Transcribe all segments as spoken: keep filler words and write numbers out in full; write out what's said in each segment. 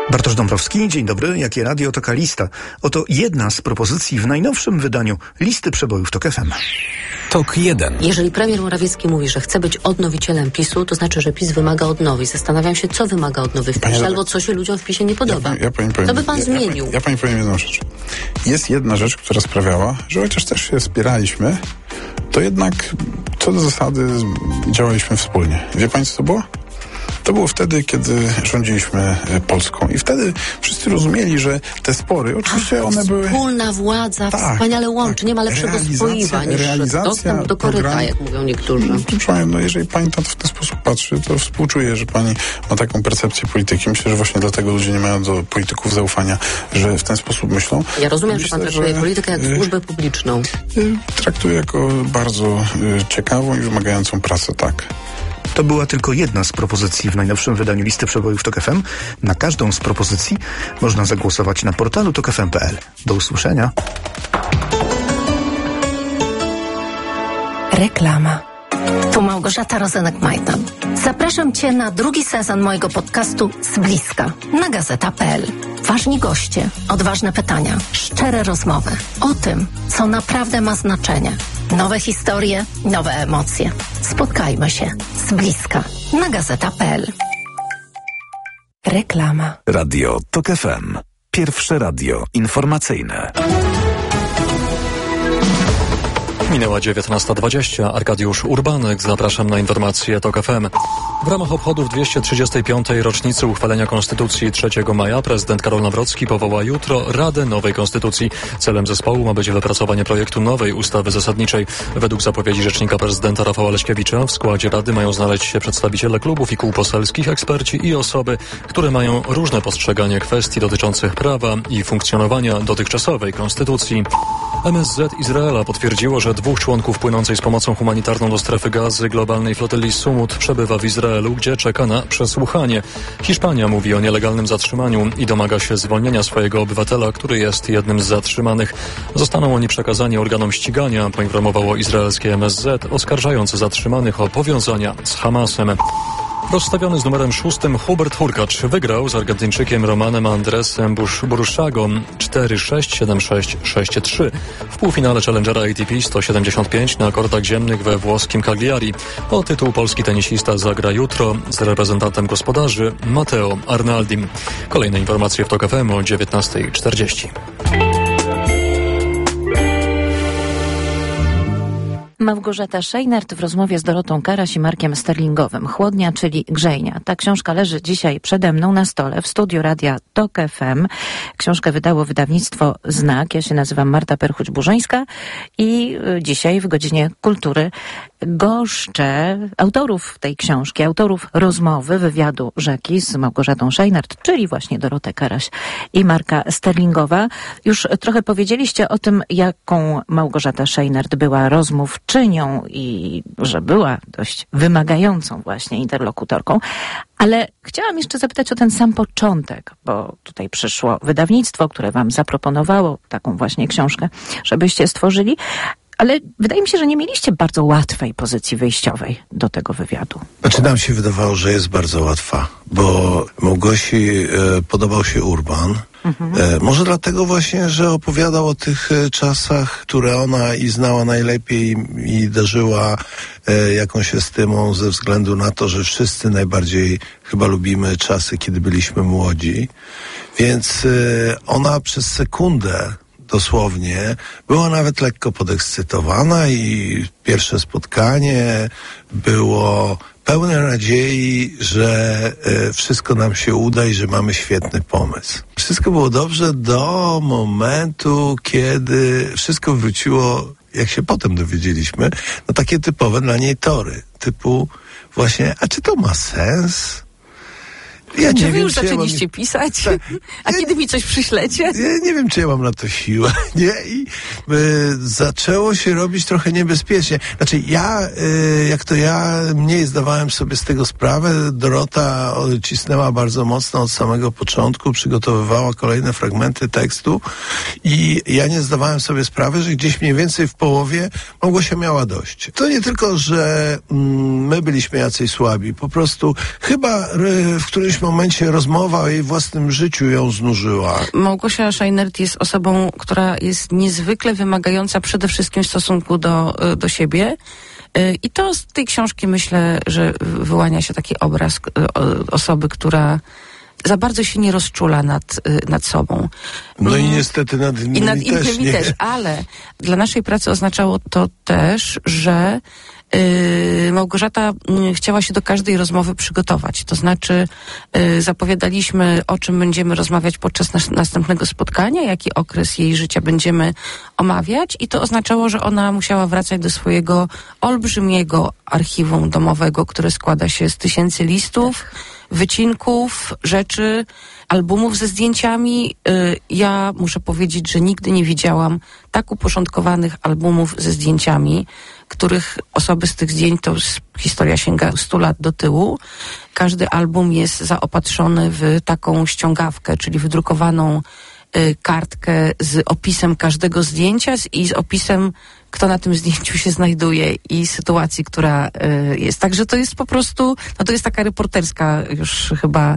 Bartosz Dąbrowski, dzień dobry. Jakie radio, taka lista. Oto jedna z propozycji w najnowszym wydaniu listy przebojów TOK F M. TOK jeden. Jeżeli premier Morawiecki mówi, że chce być odnowicielem PiSu, to znaczy, że PiS wymaga odnowy. Zastanawiam się, co wymaga odnowy w PiSie, Panie, albo co się ludziom w PiSie nie podoba. Ja, ja pani powiem, to by pan ja, zmienił. Ja, ja pani powiem jedną rzecz. Jest jedna rzecz, która sprawiała, że chociaż też się spieraliśmy, to jednak co do zasady działaliśmy wspólnie. Wie pani, co to było? To było wtedy, kiedy rządziliśmy Polską. I wtedy wszyscy rozumieli, że te spory, oczywiście Ach, one były... Wspólna władza tak, wspaniale łączy. Tak. Nie ma lepszego spoiwa niż dostęp do koryta, program... jak mówią niektórzy. No, no, jeżeli pani to w ten sposób patrzy, to współczuję, że pani ma taką percepcję polityki. Myślę, że właśnie dlatego ludzie nie mają do polityków zaufania, że w ten sposób myślą. Ja rozumiem, Myślę, że pan traktuje że... politykę jak służbę publiczną. Traktuję jako bardzo ciekawą i wymagającą pracę, tak. To była tylko jedna z propozycji w najnowszym wydaniu listy przebojów TOK F M. Na każdą z propozycji można zagłosować na portalu tok f m kropka p l. Do usłyszenia. Reklama. Tu Małgorzata Rozenek-Majdan. Zapraszam Cię na drugi sezon mojego podcastu Z bliska na gazeta kropka p l. Ważni goście, odważne pytania, szczere rozmowy o tym, co naprawdę ma znaczenie. Nowe historie, nowe emocje. Spotkajmy się z bliska na gazeta kropka p l. Reklama. Radio TOK F M. Pierwsze radio informacyjne. Minęła dziewiętnasta dwadzieścia. Arkadiusz Urbanek. Zapraszam na informacje TOK F M. W ramach obchodów dwieście trzydziestej piątej rocznicy uchwalenia Konstytucji trzeciego maja prezydent Karol Nawrocki powoła jutro Radę Nowej Konstytucji. Celem zespołu ma być wypracowanie projektu nowej ustawy zasadniczej. Według zapowiedzi rzecznika prezydenta Rafała Leśkiewicza w składzie Rady mają znaleźć się przedstawiciele klubów i kół poselskich, eksperci i osoby, które mają różne postrzeganie kwestii dotyczących prawa i funkcjonowania dotychczasowej Konstytucji. M S Z Izraela potwierdziło, że dwóch członków płynącej z pomocą humanitarną do strefy Gazy globalnej flotyli Sumut przebywa w Izraelu, gdzie czeka na przesłuchanie. Hiszpania mówi o nielegalnym zatrzymaniu i domaga się zwolnienia swojego obywatela, który jest jednym z zatrzymanych. Zostaną oni przekazani organom ścigania, poinformowało izraelskie M S Z, oskarżając zatrzymanych o powiązania z Hamasem. Rozstawiony z numerem szóstym Hubert Hurkacz wygrał z Argentyńczykiem Romanem Andresem Buruszago cztery sześć, siedem sześć, sześć trzy. W półfinale Challengera A T P sto siedemdziesiąt pięć na kortach ziemnych we włoskim Cagliari. O tytuł polski tenisista zagra jutro z reprezentantem gospodarzy Matteo Arnaldim. Kolejne informacje w TOK F M o dziewiętnasta czterdzieści. Małgorzata Szejnert w rozmowie z Dorotą Karaś i Markiem Sterlingowym. Chłodnia, czyli grzejnia. Ta książka leży dzisiaj przede mną na stole w studiu radia TOK F M. Książkę wydało wydawnictwo Znak. Ja się nazywam Marta Perchuć-Burzyńska i dzisiaj w godzinie kultury goszczę autorów tej książki, autorów rozmowy, wywiadu Rzeki z Małgorzatą Szejnert, czyli właśnie Dorotę Karaś i Marka Sterlingowa. Już trochę powiedzieliście o tym, jaką Małgorzata Szejnert była rozmówczynią i że była dość wymagającą właśnie interlokutorką. Ale chciałam jeszcze zapytać o ten sam początek, bo tutaj przyszło wydawnictwo, które wam zaproponowało taką właśnie książkę, żebyście stworzyli. Ale wydaje mi się, że nie mieliście bardzo łatwej pozycji wyjściowej do tego wywiadu. Znaczy nam się wydawało, że jest bardzo łatwa, bo Małgosi e, podobał się Urban. Mhm. E, może dlatego właśnie, że opowiadał o tych e, czasach, które ona i znała najlepiej i darzyła e, jakąś estymą ze względu na to, że wszyscy najbardziej chyba lubimy czasy, kiedy byliśmy młodzi. Więc e, ona przez sekundę dosłownie, była nawet lekko podekscytowana i pierwsze spotkanie było pełne nadziei, że e, wszystko nam się uda i że mamy świetny pomysł. Wszystko było dobrze do momentu, kiedy wszystko wróciło, jak się potem dowiedzieliśmy, no takie typowe dla niej tory, typu właśnie, a czy to ma sens? Ja czy wy już zaczęliście ja mam... pisać? Tak. A ja... kiedy mi coś przyślecie? Ja nie wiem, czy ja mam na to siłę. Nie? I y, zaczęło się robić trochę niebezpiecznie. Znaczy ja, y, jak to ja mniej zdawałem sobie z tego sprawę, Dorota cisnęła bardzo mocno od samego początku, przygotowywała kolejne fragmenty tekstu i ja nie zdawałem sobie sprawy, że gdzieś mniej więcej w połowie Małgosia miała dość. To nie tylko, że mm, my byliśmy jacyś słabi, po prostu chyba y, w którymś momencie rozmowa o jej własnym życiu ją znużyła. Małgosia Scheinert jest osobą, która jest niezwykle wymagająca przede wszystkim w stosunku do, do siebie. I to z tej książki myślę, że wyłania się taki obraz osoby, która za bardzo się nie rozczula nad, nad sobą. No i niestety nad innymi, I nad też, innymi nie. też, ale dla naszej pracy oznaczało to też, że Yy, Małgorzata yy, chciała się do każdej rozmowy przygotować. To znaczy yy, zapowiadaliśmy, o czym będziemy rozmawiać podczas nas- następnego spotkania, jaki okres jej życia będziemy omawiać i to oznaczało, że ona musiała wracać do swojego olbrzymiego archiwum domowego, które składa się z tysięcy listów, wycinków, rzeczy, albumów ze zdjęciami. Yy, ja muszę powiedzieć, że nigdy nie widziałam tak uporządkowanych albumów ze zdjęciami, których osoby z tych zdjęć, to historia sięga stu lat do tyłu. Każdy album jest zaopatrzony w taką ściągawkę, czyli wydrukowaną y, kartkę z opisem każdego zdjęcia z, i z opisem, kto na tym zdjęciu się znajduje i sytuacji, która y, jest. Także to jest po prostu, no to jest taka reporterska już chyba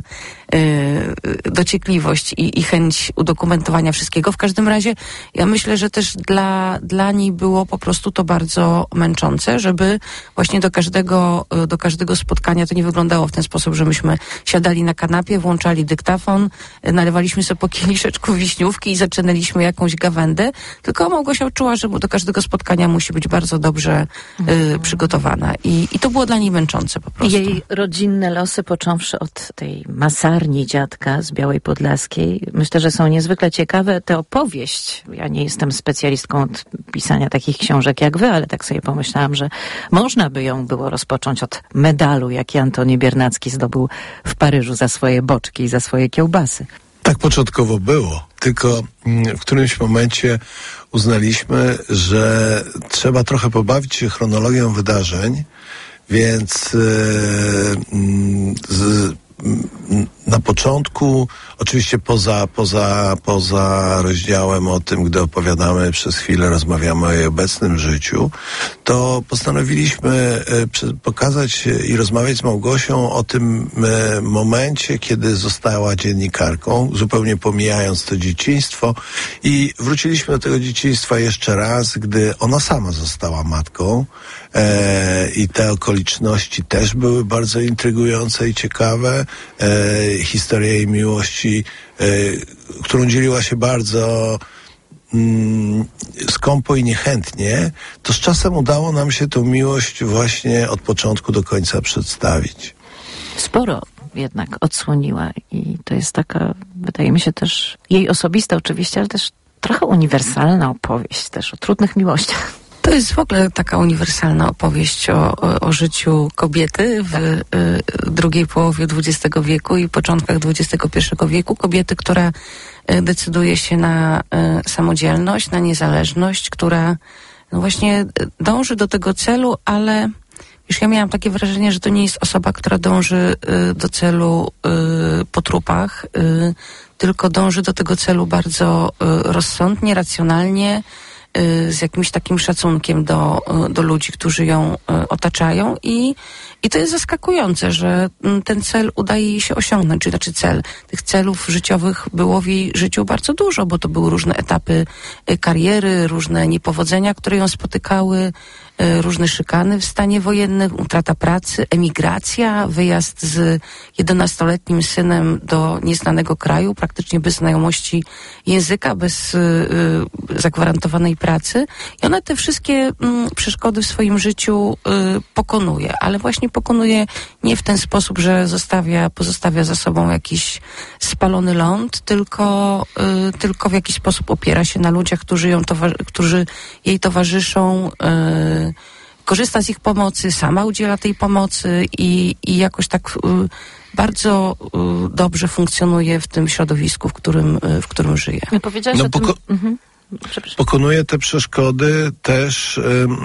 y, dociekliwość i, i chęć udokumentowania wszystkiego. W każdym razie ja myślę, że też dla, dla niej było po prostu to bardzo męczące, żeby właśnie do każdego, do każdego spotkania to nie wyglądało w ten sposób, że myśmy siadali na kanapie, włączali dyktafon, nalewaliśmy sobie po kieliszeczku wiśniówki i zaczynaliśmy jakąś gawędę, tylko Małgosia czuła, że do każdego spotkania musi być bardzo dobrze y, przygotowana. I, I to było dla niej męczące po prostu. Jej rodzinne losy, począwszy od tej masarni dziadka z Białej Podlaskiej, myślę, że są niezwykle ciekawe. Tę opowieść, ja nie jestem specjalistką od pisania takich książek jak wy, ale tak sobie pomyślałam, że można by ją było rozpocząć od medalu, jaki Antoni Biernacki zdobył w Paryżu za swoje boczki i za swoje kiełbasy. Tak początkowo było, tylko w którymś momencie uznaliśmy, że trzeba trochę pobawić się chronologią wydarzeń, więc yy, z, na początku, oczywiście poza, poza, poza rozdziałem o tym, gdy opowiadamy przez chwilę, rozmawiamy o jej obecnym życiu, to postanowiliśmy e, pokazać i rozmawiać z Małgosią o tym e, momencie, kiedy została dziennikarką, zupełnie pomijając to dzieciństwo, i wróciliśmy do tego dzieciństwa jeszcze raz, gdy ona sama została matką e, i te okoliczności też były bardzo intrygujące i ciekawe. E, historia jej miłości, e, którą dzieliła się bardzo mm, skąpo i niechętnie, to z czasem udało nam się tę miłość właśnie od początku do końca przedstawić. Sporo jednak odsłoniła i to jest taka, wydaje mi się też, jej osobista oczywiście, ale też trochę uniwersalna opowieść też o trudnych miłościach. To jest w ogóle taka uniwersalna opowieść o, o, o życiu kobiety w y, drugiej połowie dwudziestego wieku i początkach dwudziestego pierwszego wieku. Kobiety, która y, decyduje się na y, samodzielność, na niezależność, która no właśnie dąży do tego celu, ale już ja miałam takie wrażenie, że to nie jest osoba, która dąży y, do celu y, po trupach, y, tylko dąży do tego celu bardzo y, rozsądnie, racjonalnie, z jakimś takim szacunkiem do, do ludzi, którzy ją otaczają i, i to jest zaskakujące, że ten cel udaje jej się osiągnąć, czyli znaczy cel. Tych celów życiowych było w jej życiu bardzo dużo, bo to były różne etapy kariery, różne niepowodzenia, które ją spotykały, różne szykany w stanie wojennym, utrata pracy, emigracja, wyjazd z jedenastoletnim synem do nieznanego kraju, praktycznie bez znajomości języka, bez y, zagwarantowanej pracy. I ona te wszystkie y, przeszkody w swoim życiu y, pokonuje, ale właśnie pokonuje nie w ten sposób, że zostawia, pozostawia za sobą jakiś spalony ląd, tylko, y, tylko w jakiś sposób opiera się na ludziach, którzy, ją towa- którzy jej towarzyszą, y, korzysta z ich pomocy, sama udziela tej pomocy i, i jakoś tak y, bardzo y, dobrze funkcjonuje w tym środowisku, w którym, y, w którym żyje. Powiedziałaś no, o tym... poko- mhm. Pokonuje te przeszkody też y,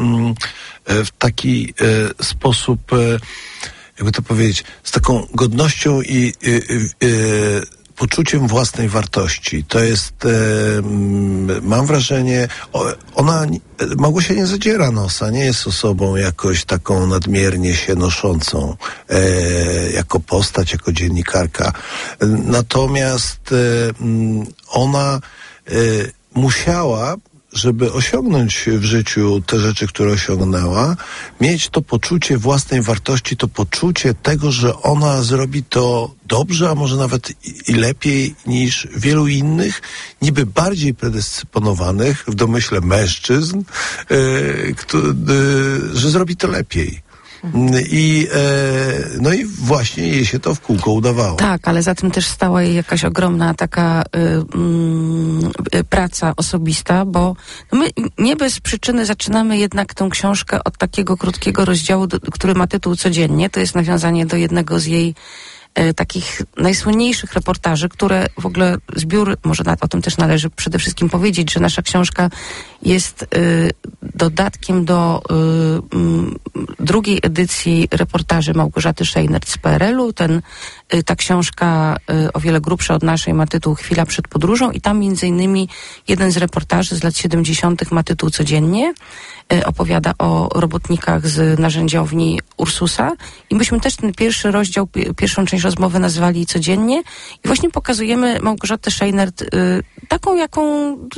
y, w taki y, sposób, y, jakby to powiedzieć, z taką godnością i y, y, y, poczuciem własnej wartości. To jest, e, mam wrażenie, o, ona, Małgosia nie zadziera nosa, nie jest osobą jakoś taką nadmiernie się noszącą e, jako postać, jako dziennikarka. Natomiast e, ona e, musiała, żeby osiągnąć w życiu te rzeczy, które osiągnęła, mieć to poczucie własnej wartości, to poczucie tego, że ona zrobi to dobrze, a może nawet i, i lepiej niż wielu innych, niby bardziej predysponowanych w domyśle mężczyzn, yy, kto, yy, że zrobi to lepiej. I, e, no i właśnie jej się to w kółko udawało. Tak, ale za tym też stała jej jakaś ogromna taka y, y, praca osobista, bo my nie bez przyczyny zaczynamy jednak tę książkę od takiego krótkiego rozdziału, do, który ma tytuł Codziennie. To jest nawiązanie do jednego z jej e, takich najsłynniejszych reportaży, które w ogóle zbiór, może na, o tym też należy przede wszystkim powiedzieć, że nasza książka jest y, dodatkiem do y, y, drugiej edycji reportaży Małgorzaty Szejnert z P R L u. Ten, y, ta książka y, o wiele grubsza od naszej ma tytuł Chwila przed podróżą i tam między innymi jeden z reportaży z lat siedemdziesiątych ma tytuł Codziennie. Y, opowiada o robotnikach z narzędziowni Ursusa i myśmy też ten pierwszy rozdział, pi- pierwszą część rozmowy nazwali Codziennie i właśnie pokazujemy Małgorzatę Szejnert y, taką, jaką y,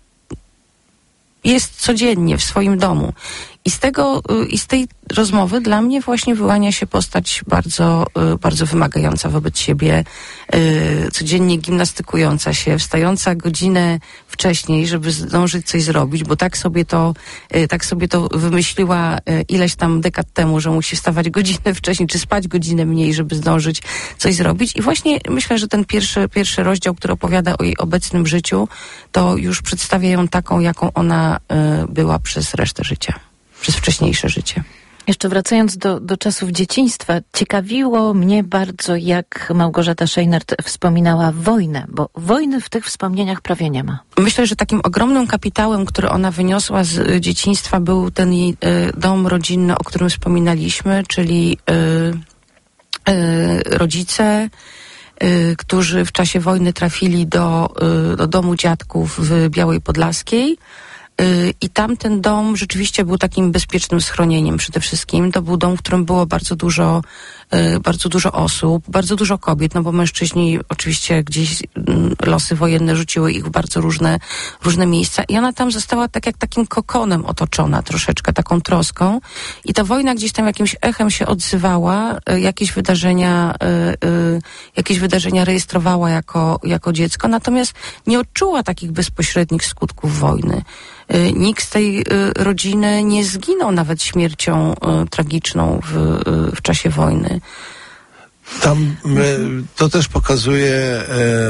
jest codziennie w swoim domu. I z tego, i z tej rozmowy dla mnie właśnie wyłania się postać bardzo, bardzo wymagająca wobec siebie, codziennie gimnastykująca się, wstająca godzinę wcześniej, żeby zdążyć coś zrobić, bo tak sobie to, tak sobie to wymyśliła ileś tam dekad temu, że musi wstawać godzinę wcześniej, czy spać godzinę mniej, żeby zdążyć coś zrobić. I właśnie myślę, że ten pierwszy, pierwszy rozdział, który opowiada o jej obecnym życiu, to już przedstawia ją taką, jaką ona była przez resztę życia. Przez wcześniejsze życie. Jeszcze wracając do, do czasów dzieciństwa, ciekawiło mnie bardzo, jak Małgorzata Szejnert wspominała wojnę, bo wojny w tych wspomnieniach prawie nie ma. Myślę, że takim ogromnym kapitałem, który ona wyniosła z dzieciństwa, był ten jej y, dom rodzinny, o którym wspominaliśmy, czyli y, y, rodzice, y, którzy w czasie wojny trafili do, y, do domu dziadków w Białej Podlaskiej. I tamten dom rzeczywiście był takim bezpiecznym schronieniem przede wszystkim. To był dom, w którym było bardzo dużo, bardzo dużo osób, bardzo dużo kobiet, no bo mężczyźni oczywiście gdzieś losy wojenne rzuciły ich w bardzo różne, różne miejsca i ona tam została tak jak takim kokonem otoczona troszeczkę, taką troską i ta wojna gdzieś tam jakimś echem się odzywała, jakieś wydarzenia, jakieś wydarzenia rejestrowała jako, jako dziecko, natomiast nie odczuła takich bezpośrednich skutków wojny. Nikt z tej rodziny nie zginął nawet śmiercią tragiczną w, w czasie wojny. Tam to też pokazuje e,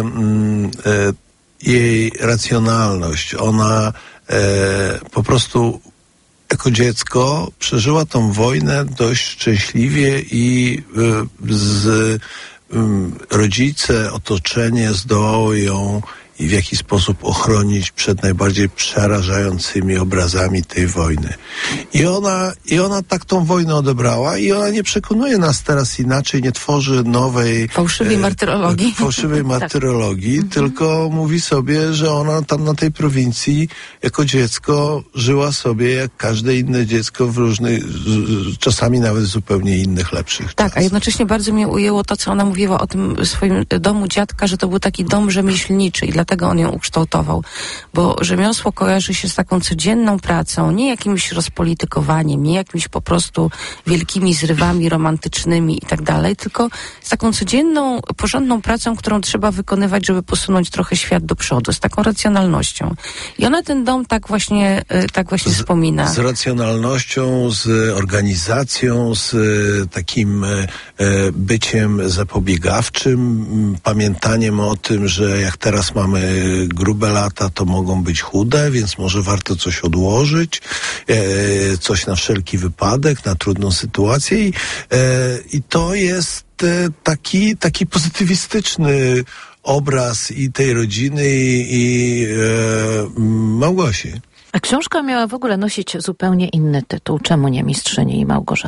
e, jej racjonalność. Ona e, po prostu jako dziecko przeżyła tą wojnę dość szczęśliwie i e, z e, rodzice, otoczenie zdołało ją i w jaki sposób ochronić przed najbardziej przerażającymi obrazami tej wojny. I ona, i ona tak tą wojnę odebrała i ona nie przekonuje nas teraz inaczej, nie tworzy nowej... Fałszywej martyrologii. E, fałszywej martyrologii, tak. tylko mówi sobie, że ona tam na tej prowincji jako dziecko żyła sobie jak każde inne dziecko w różnych, czasami nawet zupełnie innych, lepszych Tak, czasach. a jednocześnie bardzo mnie ujęło to, co ona mówiła o tym swoim domu dziadka, że to był taki dom rzemieślniczy i dlatego on ją ukształtował, bo rzemiosło kojarzy się z taką codzienną pracą, nie jakimś rozpolitykowaniem, nie jakimiś po prostu wielkimi zrywami romantycznymi i tak dalej, tylko z taką codzienną, porządną pracą, którą trzeba wykonywać, żeby posunąć trochę świat do przodu, z taką racjonalnością. I ona ten dom tak właśnie, tak właśnie z, wspomina. Z racjonalnością, z organizacją, z takim e, byciem zapobiegawczym, pamiętaniem o tym, że jak teraz mamy grube lata, to mogą być chude, więc może warto coś odłożyć, e, coś na wszelki wypadek, na trudną sytuację i, e, i to jest e, taki, taki pozytywistyczny obraz i tej rodziny i, i e, Małgosi. A książka miała w ogóle nosić zupełnie inny tytuł. Czemu nie Mistrzyni i Małgorzata?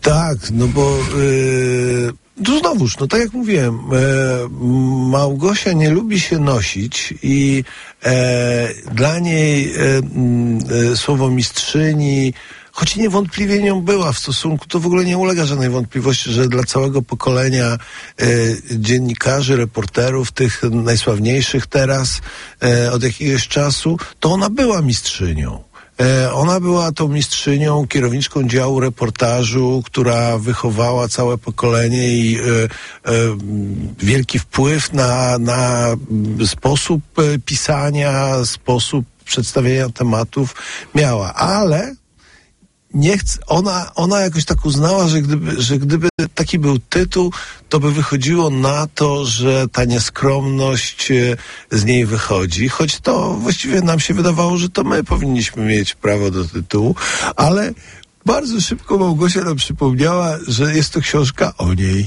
Tak, no bo yy, tu znowuż, no tak jak mówiłem, e, Małgosia nie lubi się nosić i e, dla niej e, e, słowo mistrzyni, choć niewątpliwie nią była w stosunku, to w ogóle nie ulega żadnej wątpliwości, że dla całego pokolenia e, dziennikarzy, reporterów, tych najsławniejszych teraz e, od jakiegoś czasu, to ona była mistrzynią. Ona była tą mistrzynią, kierowniczką działu reportażu, która wychowała całe pokolenie i e, e, wielki wpływ na, na sposób pisania, sposób przedstawiania tematów miała. Ale nie chce, ona, ona jakoś tak uznała, że gdyby, że gdyby taki był tytuł, to by wychodziło na to, że ta nieskromność z niej wychodzi, choć to właściwie nam się wydawało, że to my powinniśmy mieć prawo do tytułu, ale bardzo szybko Małgosia nam przypomniała, że jest to książka o niej.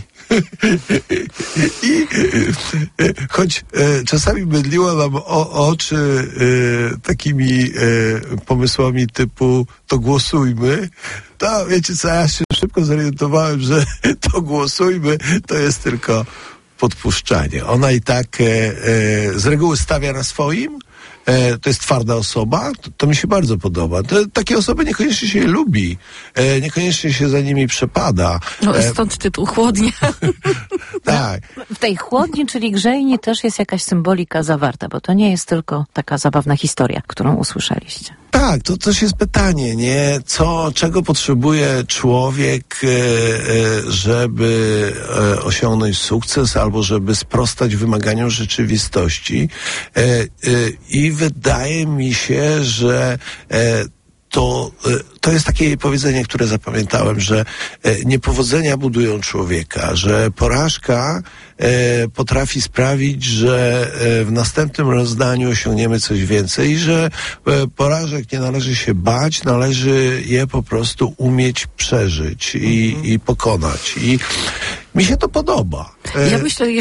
I choć e, czasami mydliła nam o, oczy e, takimi e, pomysłami typu to głosujmy, to wiecie co, ja się szybko zorientowałem, że to głosujmy to jest tylko podpuszczanie. Ona i tak e, e, z reguły stawia na swoim. E, to jest twarda osoba, to, to mi się bardzo podoba. To, takie osoby niekoniecznie się lubi, e, niekoniecznie się za nimi przepada. No E, stąd tytuł Chłodnia. tak. W tej chłodni, czyli grzejni, też jest jakaś symbolika zawarta, bo to nie jest tylko taka zabawna historia, którą usłyszeliście. Tak, to też jest pytanie, nie? Co, czego potrzebuje człowiek, e, e, żeby e, osiągnąć sukces albo żeby sprostać wymaganiom rzeczywistości. E, e, I wydaje mi się, że e, to, to jest takie powiedzenie, które zapamiętałem, że niepowodzenia budują człowieka, że porażka potrafi sprawić, że w następnym rozdaniu osiągniemy coś więcej i że porażek nie należy się bać, należy je po prostu umieć przeżyć i, i pokonać. I mi się to podoba. Ja myślę,